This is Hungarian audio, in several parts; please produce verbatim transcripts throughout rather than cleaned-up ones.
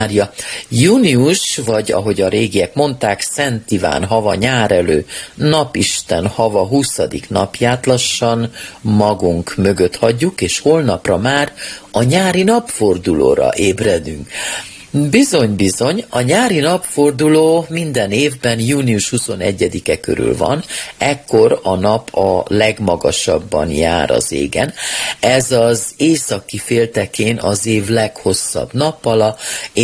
Június, vagy ahogy a régiek mondták, Szent Iván hava, nyárelő, napisten hava huszadik napját lassan magunk mögött hagyjuk, és holnapra már a nyári napfordulóra ébredünk. Bizony-bizony, a nyári napforduló minden évben június huszonegyedike körül van, ekkor a nap a legmagasabban jár az égen. Ez az északi féltekén az év leghosszabb nappala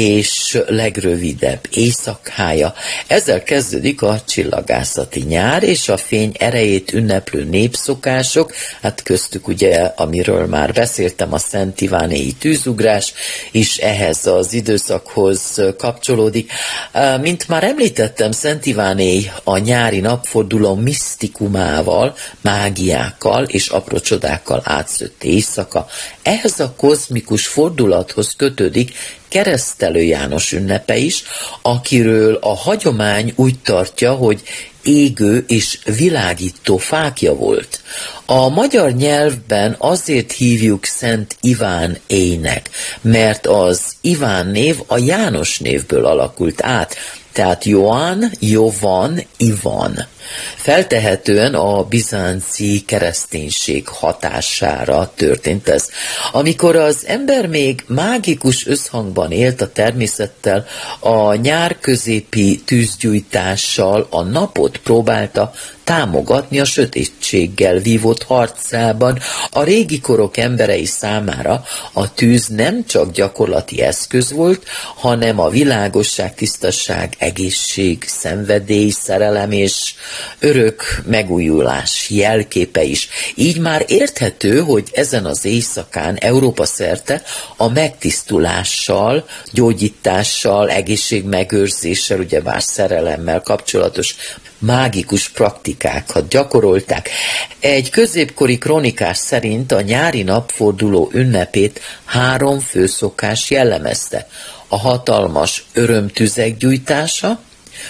és legrövidebb éjszakája. Ezzel kezdődik a csillagászati nyár, és a fény erejét ünneplő népszokások, hát köztük ugye, amiről már beszéltem, a Szent Ivánéi tűzugrás is ehhez az időszak hoz kapcsolódik. Mint már említettem, Szent Iváné a nyári napforduló misztikumával, mágiákkal és apró csodákkal átszött éjszaka. Ehhez a kozmikus fordulathoz kötődik Keresztelő János ünnepe is, akiről a hagyomány úgy tartja, hogy égő és világító fákja volt. A magyar nyelvben azért hívjuk Szent Iván éjnek, mert az Iván név a János névből alakult át, tehát Joan, Jovan, Ivan. Feltehetően a bizánci kereszténység hatására történt ez. Amikor az ember még mágikus összhangban élt a természettel, a nyár középi tűzgyújtással a napot próbálta támogatni a sötétséggel vívott harcában. A régi korok emberei számára a tűz nem csak gyakorlati eszköz volt, hanem a világosság, tisztaság, egészség, szenvedély, szerelem és örök megújulás jelképe is. Így már érthető, hogy ezen az éjszakán Európa szerte a megtisztulással, gyógyítással, egészségmegőrzéssel, ugyebár szerelemmel kapcsolatos mágikus praktikákat gyakorolták. Egy középkori kronikás szerint a nyári napforduló ünnepét három főszokás jellemezte. A hatalmas örömtüzek gyújtása,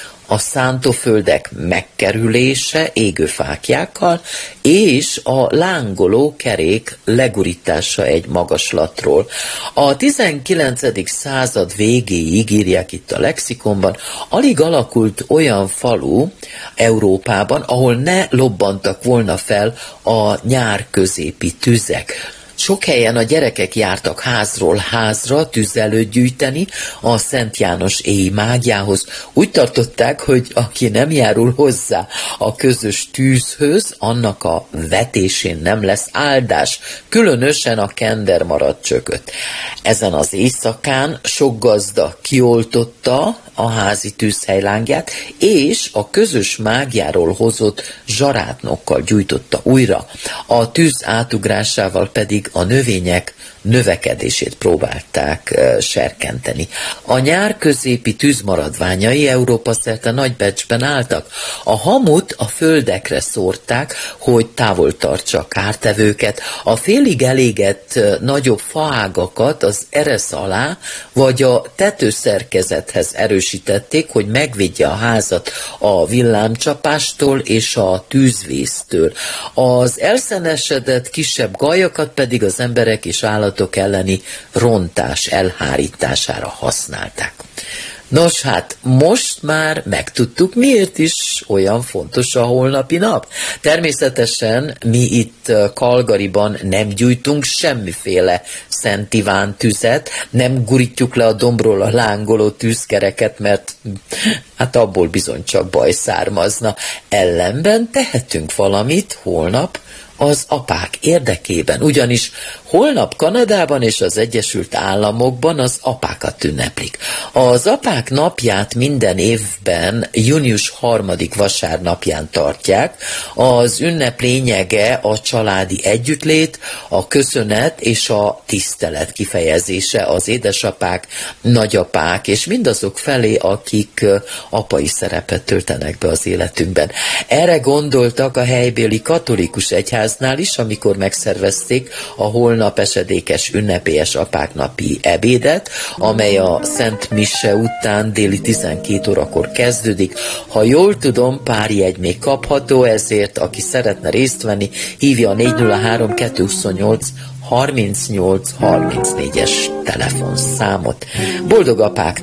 a szántóföldek megkerülése égőfáklyákkal, és a lángoló kerék legurítása egy magaslatról. A tizenkilencedik század végéig, írják itt a lexikonban, alig alakult olyan falu Európában, ahol ne lobbantak volna fel a nyár középi tüzek. Sok helyen a gyerekek jártak házról házra tüzelőt gyűjteni a Szent János éj mágiához. Úgy tartották, hogy aki nem járul hozzá a közös tűzhöz, annak a vetésén nem lesz áldás, különösen a kender maradt csököt. Ezen az éjszakán sok gazda kioltotta a házi tűzhely-lángját, és a közös mágiáról hozott zsarátnokkal gyújtotta újra. A tűz átugrásával pedig a növények növekedését próbálták serkenteni. A nyár középi tűzmaradványai Európa szerte nagy becsben álltak. A hamut a földekre szórták, hogy távol tartsa a kártevőket. A félig elégett nagyobb faágakat az eresz alá, vagy a tetőszerkezethez erősítették, hogy megvédje a házat a villámcsapástól és a tűzvésztől. Az elszenesedett kisebb gajakat pedig az emberek és állatok elleni rontás elhárítására használták. Nos, hát most már megtudtuk, miért is olyan fontos a holnapi nap. Természetesen mi itt Calgaryban nem gyújtunk semmiféle Szent Iván tüzet, nem gurítjuk le a dombról a lángoló tűzkereket, mert hát abból bizony csak baj származna. Ellenben tehetünk valamit holnap az apák érdekében, ugyanis holnap Kanadában és az Egyesült Államokban az apákat ünneplik. Az apák napját minden évben június harmadik vasárnapján tartják. Az ünnep lényege a családi együttlét, a köszönet és a tisztelet kifejezése az édesapák, nagyapák és mindazok felé, akik apai szerepet töltenek be az életünkben. Erre gondoltak a helybéli katolikus egyháznál is, amikor megszervezték a holnap esedékes ünnepélyes apáknapi ebédet, amely a Szent Mise után déli tizenkét órakor kezdődik. Ha jól tudom, pár jegy még kapható, ezért aki szeretne részt venni, hívja a négy nulla három kettő huszonnyolc harmincnyolc harmincnégyes telefonszámot. Boldog apák